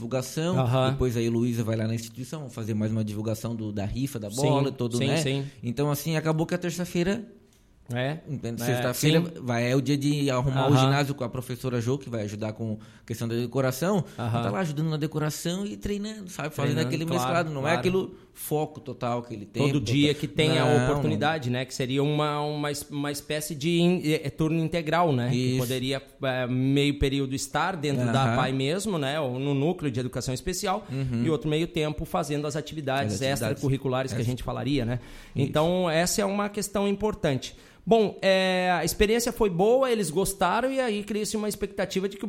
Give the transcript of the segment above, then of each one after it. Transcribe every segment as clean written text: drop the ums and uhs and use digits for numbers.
divulgação, depois aí a Luísa vai lá na instituição fazer mais uma divulgação da rifa, da bola, né? Sim. Então, assim, acabou que a terça-feira... Sexta-feira é o dia de arrumar o ginásio com a professora Jo, que vai ajudar com a questão da decoração. Tá lá ajudando na decoração e treinando, sabe? Fazendo aquele mesclado. Não é aquilo foco total que ele tem. Todo dia que tem a oportunidade, né? Que seria uma espécie de turno integral, né? Que poderia meio período estar dentro da APAE mesmo, né? Ou no núcleo de educação especial. E outro meio tempo fazendo as atividades extracurriculares que a gente falaria, né? Então, essa é uma questão importante. Bom, a experiência foi boa, eles gostaram e aí cria-se uma expectativa de que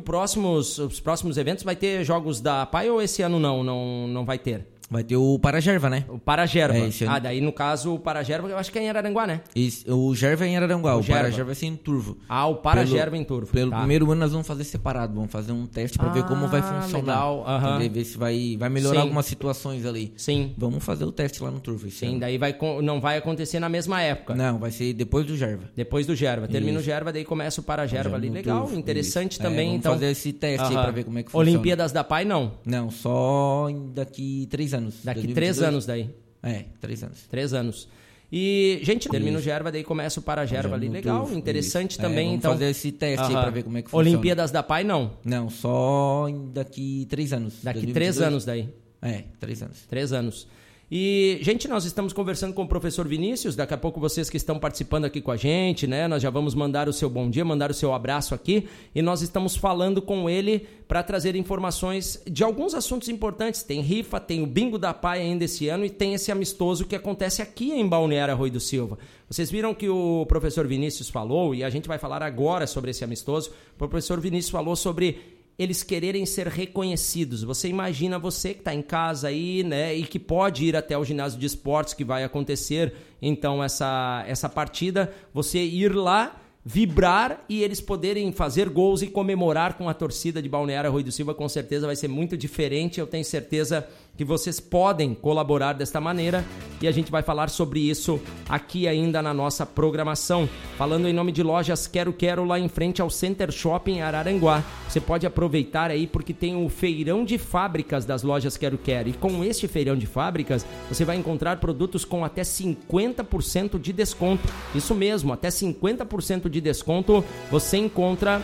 os próximos eventos vai ter jogos da APAE ou esse ano não vai ter? Vai ter o Paragerva, né? O Paragerva. Daí no caso o Paragerva eu acho que é em Araranguá, né? O Gerva é em Araranguá, o Paragerva vai ser em Turvo. O Paragerva em Turvo. Pelo primeiro ano nós vamos fazer separado, vamos fazer um teste para ver como vai funcionar. Legal. Ver se vai melhorar algumas situações ali. Sim. Vamos fazer o teste lá no Turvo. Sim, daí não vai acontecer na mesma época. Não, vai ser depois do Gerva. Depois do Gerva. Termina o Gerva, daí começa o Paragerva ali. Legal, Turvo. Interessante também. Vamos então fazer esse teste aí para ver como é que funciona. Olimpíadas da APAE não? Não, só daqui 3 anos. Daqui 3 anos daí. 3 anos. 3 anos. E, gente, termina o Gerva, daí começa o Paragerva ali. Legal, Turvo. Interessante também. Vamos então fazer esse teste aí pra ver como é que funciona. Olimpíadas da APAE não? Não, só daqui 3 anos. Daqui 3 anos daí. 3 anos. 3 anos. E, gente, nós estamos conversando com o professor Vinícius, daqui a pouco vocês que estão participando aqui com a gente, né? Nós já vamos mandar o seu bom dia, mandar o seu abraço aqui e nós estamos falando com ele para trazer informações de alguns assuntos importantes. Tem rifa, tem o bingo da APAE ainda esse ano e tem esse amistoso que acontece aqui em Balneário Arroio do Silva. Vocês viram que o professor Vinícius falou, e a gente vai falar agora sobre esse amistoso, o professor Vinícius falou sobre eles quererem ser reconhecidos. Você imagina você que está em casa aí, né, e que pode ir até o ginásio de esportes que vai acontecer, então, essa partida, você ir lá, vibrar e eles poderem fazer gols e comemorar com a torcida de Balneário Arroio do Silva, com certeza vai ser muito diferente. Eu tenho certeza que vocês podem colaborar desta maneira e a gente vai falar sobre isso aqui ainda na nossa programação. Falando em nome de lojas Quero Quero, lá em frente ao Center Shopping Araranguá. Você pode aproveitar aí porque tem o feirão de fábricas das lojas Quero Quero. E com este feirão de fábricas, você vai encontrar produtos com até 50% de desconto. Isso mesmo, até 50% de desconto você encontra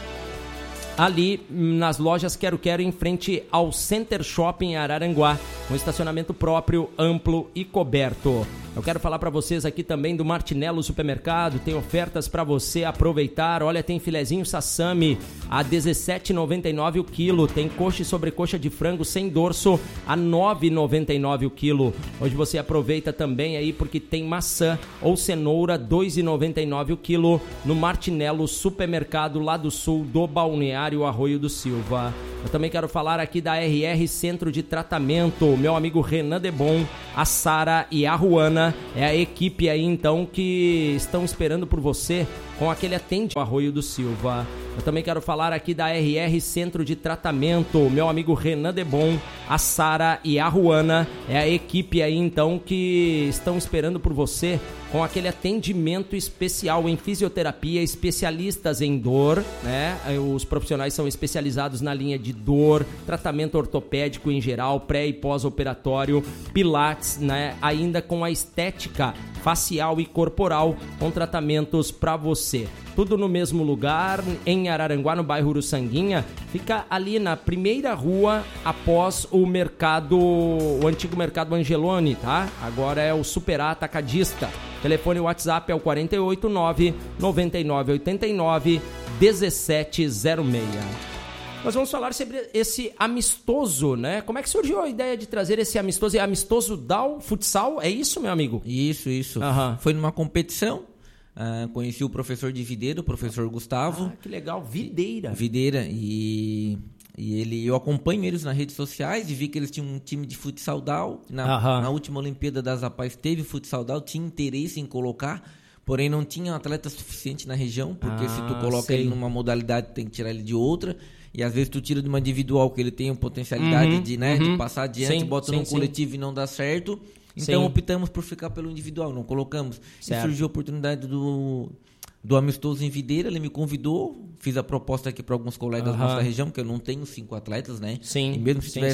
ali nas lojas Quero Quero, em frente ao Center Shopping Araranguá, um estacionamento próprio, amplo e coberto. Eu quero falar para vocês aqui também do Martinello Supermercado, tem ofertas para você aproveitar. Olha, tem filezinho Sassami a R$ 17,99 o quilo, tem coxa e sobrecoxa de frango sem dorso a R$ 9,99 o quilo. Hoje você aproveita também aí porque tem maçã ou cenoura R$ 2,99 o quilo no Martinello Supermercado lá do sul do Balneário Arroio do Silva. Eu também quero falar aqui da RR Centro de Tratamento, meu amigo Renan Debon, a Sara e a Ruana, é a equipe aí então que estão esperando por você com aquele atendimento Arroio do Silva. Eu também quero falar aqui da RR Centro de Tratamento, meu amigo Renan Debon, a Sara e a Ruana, é a equipe aí então que estão esperando por você com aquele atendimento especial em fisioterapia, especialistas em dor, né? Os profissionais são especializados na linha de dor, tratamento ortopédico em geral, pré e pós-operatório, pilates, né? Ainda com a estética facial e corporal, com tratamentos para você. Tudo no mesmo lugar, em Araranguá, no bairro Uruçanguinha. Fica ali na primeira rua após o antigo mercado Angeloni, tá? Agora é o Superá Atacadista. Telefone WhatsApp é o 489-9989-1706. Nós vamos falar sobre esse amistoso, né? Como é que surgiu a ideia de trazer esse amistoso? É amistoso DAO Futsal? É isso, meu amigo? Isso. Foi numa competição. Conheci o professor de Videira, o professor Gustavo. Que legal, Videira. E eu acompanho eles nas redes sociais e vi que eles tinham um time de futsal DAO. Na última Olimpíada das APAES teve futsal DAO, tinha interesse em colocar, porém não tinha atleta suficiente na região, porque se tu coloca ele numa modalidade, tem que tirar ele de outra. E às vezes tu tira de uma individual que ele tem uma potencialidade de passar adiante, bota num coletivo e não dá certo. Então optamos por ficar pelo individual, não colocamos. E surgiu a oportunidade do amistoso em Videira, ele me convidou, fiz a proposta aqui para alguns colegas da nossa região, porque eu não tenho 5 atletas, né? Sim. E mesmo se tivesse